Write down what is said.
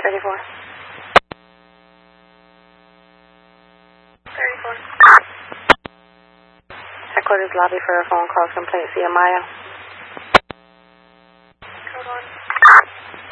34. 34. Headquarters lobby for a phone call complaint. See Maya.